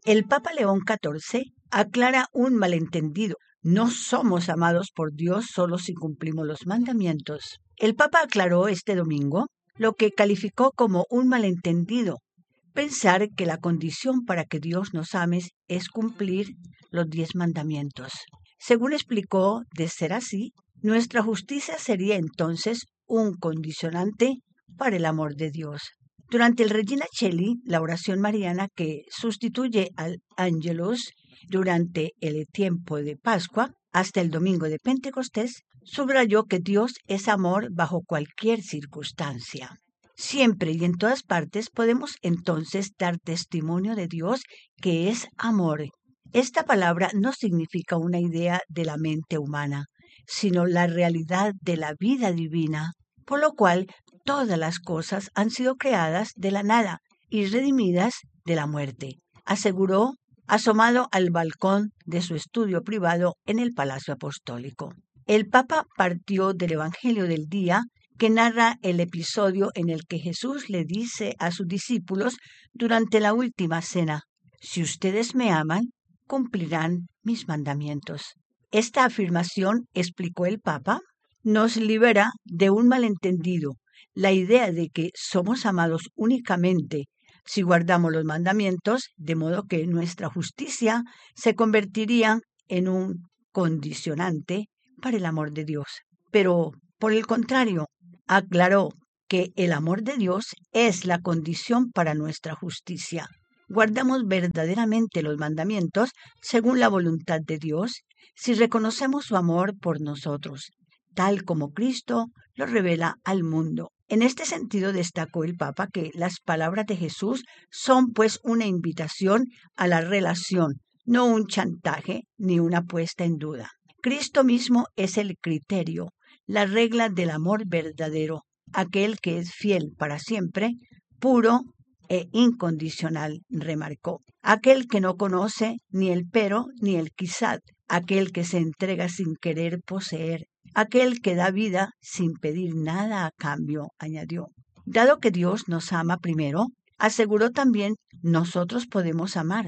El Papa León XIV aclara un malentendido. No somos amados por Dios solo si cumplimos los mandamientos. El Papa aclaró este domingo lo que calificó como un malentendido. Pensar que la condición para que Dios nos ame es cumplir los 10 mandamientos. Según explicó, de ser así, nuestra justicia sería entonces un condicionante para el amor de Dios. Durante el Regina Coeli, la oración mariana que sustituye al Ángelus durante el tiempo de Pascua hasta el domingo de Pentecostés, subrayó que Dios es amor bajo cualquier circunstancia. Siempre y en todas partes podemos entonces dar testimonio de Dios que es amor. Esta palabra no significa una idea de la mente humana, sino la realidad de la vida divina, por lo cual todas las cosas han sido creadas de la nada y redimidas de la muerte, aseguró, asomado al balcón de su estudio privado en el Palacio Apostólico. El Papa partió del Evangelio del día que narra el episodio en el que Jesús le dice a sus discípulos durante la última cena: si ustedes me aman, cumplirán mis mandamientos. Esta afirmación, explicó el Papa, nos libera de un malentendido, la idea de que somos amados únicamente si guardamos los mandamientos, de modo que nuestra justicia se convertiría en un condicionante para el amor de Dios. Pero, por el contrario, aclaró que el amor de Dios es la condición para nuestra justicia. Guardamos verdaderamente los mandamientos según la voluntad de Dios si reconocemos su amor por nosotros, tal como Cristo lo revela al mundo. En este sentido destacó el Papa que las palabras de Jesús son pues una invitación a la relación, no un chantaje ni una puesta en duda. Cristo mismo es el criterio, la regla del amor verdadero, aquel que es fiel para siempre, puro e incondicional, remarcó. Aquel que no conoce ni el pero ni el quizás, aquel que se entrega sin querer poseer, aquel que da vida sin pedir nada a cambio, añadió. Dado que Dios nos ama primero, aseguró también, nosotros podemos amar.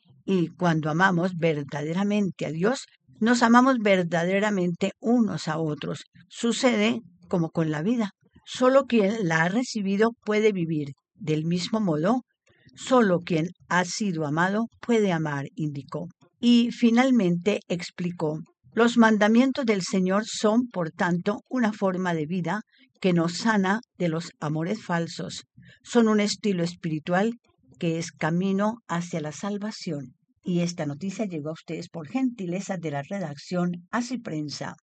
Y cuando amamos verdaderamente a Dios, nos amamos verdaderamente unos a otros. Sucede como con la vida. Solo quien la ha recibido puede vivir. Del mismo modo, solo quien ha sido amado puede amar, indicó. Y finalmente explicó, los mandamientos del Señor son, por tanto, una forma de vida que nos sana de los amores falsos. Son un estilo espiritual que es camino hacia la salvación. Y esta noticia llegó a ustedes por gentileza de la redacción Así Prensa.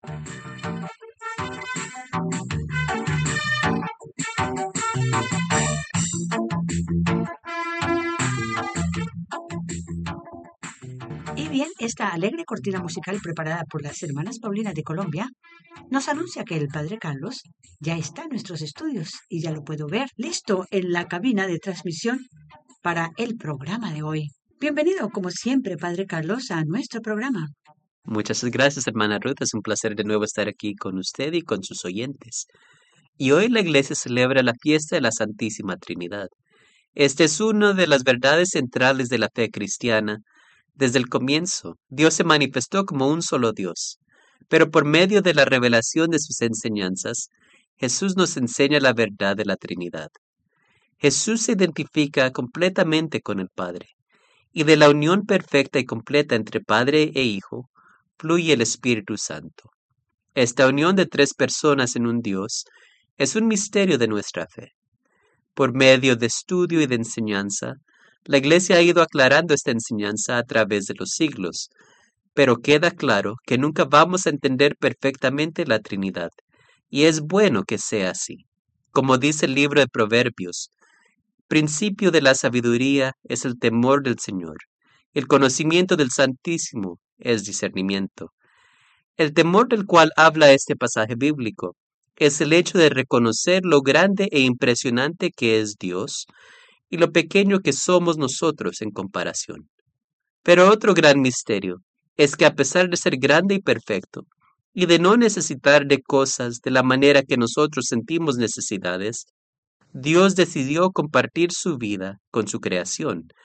Y bien, esta alegre cortina musical preparada por las hermanas Paulinas de Colombia nos anuncia que el Padre Carlos ya está en nuestros estudios y ya lo puedo ver listo en la cabina de transmisión para el programa de hoy. Bienvenido, como siempre, Padre Carlos, a nuestro programa. Muchas gracias, hermana Ruth. Es un placer de nuevo estar aquí con usted y con sus oyentes. Y hoy la iglesia celebra la fiesta de la Santísima Trinidad. Esta es una de las verdades centrales de la fe cristiana. Desde el comienzo, Dios se manifestó como un solo Dios, pero por medio de la revelación de sus enseñanzas, Jesús nos enseña la verdad de la Trinidad. Jesús se identifica completamente con el Padre, y de la unión perfecta y completa entre Padre e Hijo, fluye el Espíritu Santo. Esta unión de tres personas en un Dios es un misterio de nuestra fe. Por medio de estudio y de enseñanza, la Iglesia ha ido aclarando esta enseñanza a través de los siglos, pero queda claro que nunca vamos a entender perfectamente la Trinidad, y es bueno que sea así. Como dice el libro de Proverbios, principio de la sabiduría es el temor del Señor. El conocimiento del Santísimo es discernimiento. El temor del cual habla este pasaje bíblico es el hecho de reconocer lo grande e impresionante que es Dios y lo pequeño que somos nosotros en comparación. Pero otro gran misterio es que a pesar de ser grande y perfecto, y de no necesitar de cosas de la manera que nosotros sentimos necesidades, Dios decidió compartir su vida con su creación,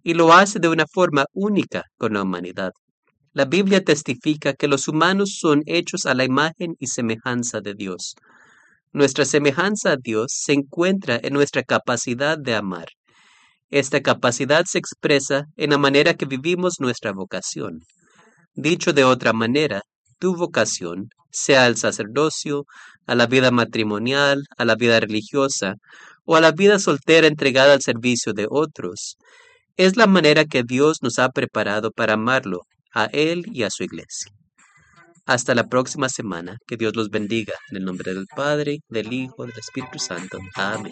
y lo hace de una forma única con la humanidad. La Biblia testifica que los humanos son hechos a la imagen y semejanza de Dios. Nuestra semejanza a Dios se encuentra en nuestra capacidad de amar. Esta capacidad se expresa en la manera que vivimos nuestra vocación. Dicho de otra manera, tu vocación, sea al sacerdocio, a la vida matrimonial, a la vida religiosa o a la vida soltera entregada al servicio de otros, es la manera que Dios nos ha preparado para amarlo, a Él y a su iglesia. Hasta la próxima semana. Que Dios los bendiga. En el nombre del Padre, del Hijo, del Espíritu Santo. Amén.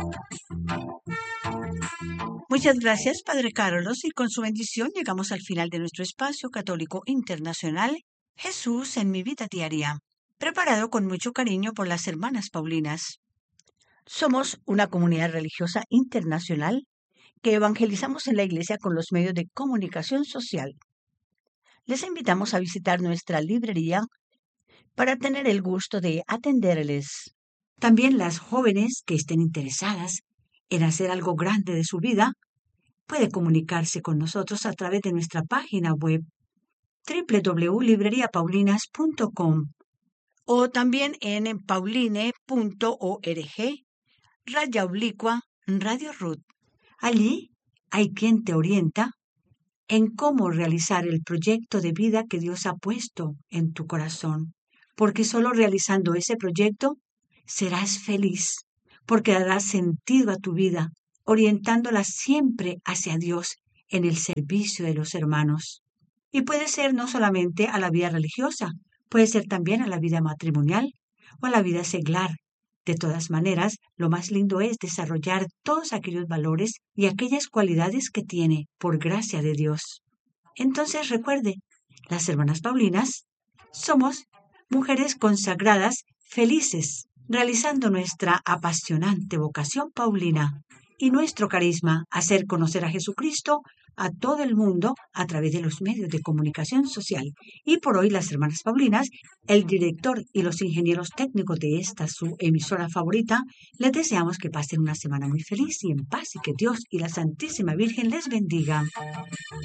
Muchas gracias, Padre Carlos, y con su bendición llegamos al final de nuestro espacio católico internacional, Jesús en mi vida diaria, preparado con mucho cariño por las hermanas Paulinas. Somos una comunidad religiosa internacional que evangelizamos en la Iglesia con los medios de comunicación social. Les invitamos a visitar nuestra librería para tener el gusto de atenderles. También las jóvenes que estén interesadas en hacer algo grande de su vida, puede comunicarse con nosotros a través de nuestra página web www.libreriapaulinas.com o también en pauline.org/Radio Ruth. Allí hay quien te orienta en cómo realizar el proyecto de vida que Dios ha puesto en tu corazón, porque solo realizando ese proyecto serás feliz, porque darás sentido a tu vida, orientándola siempre hacia Dios en el servicio de los hermanos. Y puede ser no solamente a la vida religiosa, puede ser también a la vida matrimonial o a la vida seglar. De todas maneras, lo más lindo es desarrollar todos aquellos valores y aquellas cualidades que tiene por gracia de Dios. Entonces recuerde, las hermanas Paulinas somos mujeres consagradas, felices, realizando nuestra apasionante vocación paulina y nuestro carisma, hacer conocer a Jesucristo a todo el mundo a través de los medios de comunicación social. Y por hoy las hermanas Paulinas, el director y los ingenieros técnicos de esta su emisora favorita, les deseamos que pasen una semana muy feliz y en paz y que Dios y la Santísima Virgen les bendiga.